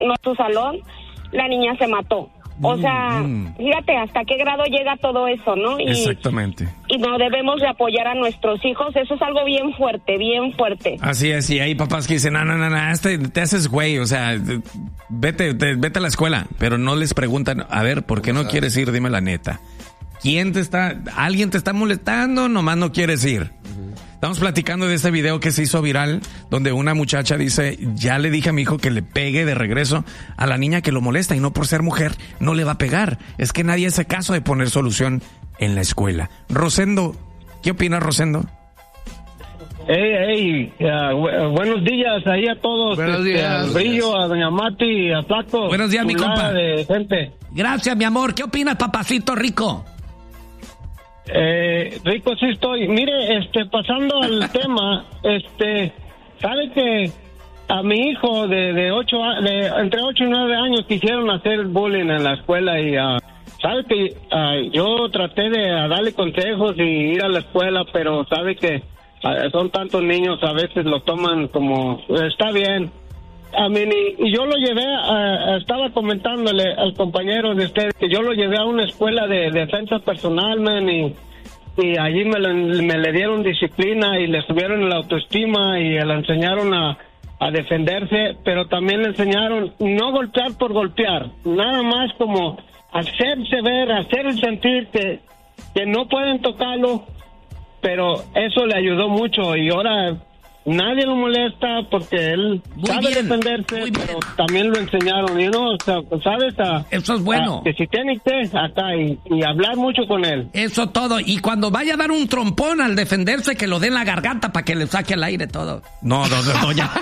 nuestro salón, la niña se mató. O sea, fíjate hasta qué grado llega todo eso, ¿no? Exactamente. Y no debemos de apoyar a nuestros hijos, eso es algo bien fuerte, bien fuerte. Así es, y hay papás que dicen, no, te haces güey, o sea, vete a la escuela, pero no les preguntan, a ver, ¿por qué no quieres ir? Dime la neta. ¿Alguien te está molestando? Nomás no quieres ir. Estamos platicando de este video que se hizo viral, donde una muchacha dice, ya le dije a mi hijo que le pegue de regreso a la niña que lo molesta, y no por ser mujer no le va a pegar. Es que nadie hace caso de poner solución en la escuela. Rosendo, ¿qué opinas, Rosendo? Buenos días ahí a todos. Buenos días. Al Brillo, a doña Mati, a Flaco. Buenos días, mi compa. De gente. Gracias, mi amor. ¿Qué opinas, papacito rico? Rico sí estoy. Mire, pasando al tema, sabe que a mi hijo de entre 8 y 9 años quisieron hacer bullying en la escuela y sabe que yo traté de darle consejos y ir a la escuela, pero sabe que son tantos niños, a veces lo toman como está bien. Y yo lo llevé, estaba comentándole al compañero de usted que yo lo llevé a una escuela de defensa personal, man, y allí me le dieron disciplina y le subieron la autoestima y le enseñaron a defenderse, pero también le enseñaron no golpear por golpear, nada más como hacerse ver, hacer sentir que no pueden tocarlo, pero eso le ayudó mucho y ahora nadie lo molesta porque él sabe defenderse, pero también lo enseñaron, ¿sabes? Eso es bueno. Que si tiene que acá y hablar mucho con él. Eso todo. Y cuando vaya a dar un trompón al defenderse, que lo dé en la garganta para que le saque el aire todo. No, ya.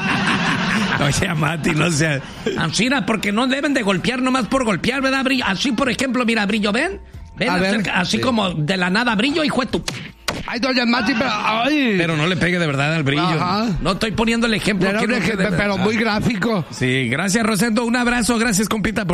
No sea Mati, no sea. Ancina, porque no deben de golpear nomás por golpear, ¿verdad, Brillo? Así, por ejemplo, mira, Brillo, ven, así como de la nada, Brillo, hijo de tu... Ay, doña Mati, pero no le pegue de verdad al Brillo. Ajá. No estoy poniendo el ejemplo. Pero muy gráfico. Sí, gracias, Rosendo. Un abrazo, gracias, compita,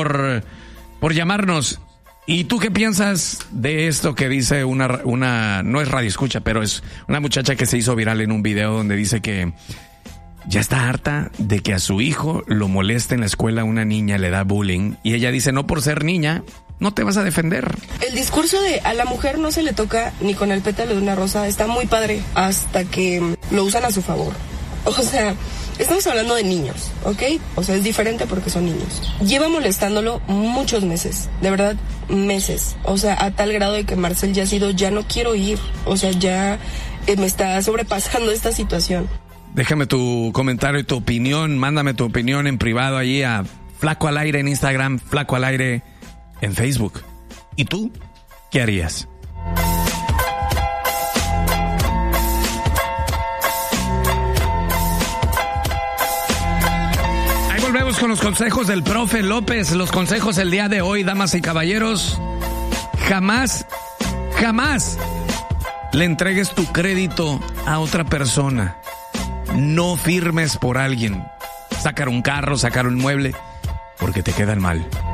por llamarnos. ¿Y tú qué piensas de esto que dice una no es radio escucha, pero es una muchacha que se hizo viral en un video donde dice que ya está harta de que a su hijo lo moleste en la escuela, una niña le da bullying, y ella dice, no por ser niña no te vas a defender. El discurso de a la mujer no se le toca ni con el pétalo de una rosa está muy padre hasta que lo usan a su favor. O sea, estamos hablando de niños, ¿ok? O sea, es diferente porque son niños. Lleva molestándolo muchos meses, de verdad, meses. O sea, a tal grado de que Marcel ya ha sido, ya no quiero ir. O sea, ya me está sobrepasando esta situación. Déjame tu comentario y tu opinión. Mándame tu opinión en privado allí a Flaco al Aire en Instagram, Flaco al Aire en Facebook. ¿Y tú qué harías? Ahí volvemos con los consejos del profe López. Los consejos el día de hoy, damas y caballeros. Jamás le entregues tu crédito a otra persona. No firmes por alguien. Sacar un carro, sacar un mueble, porque te quedan mal.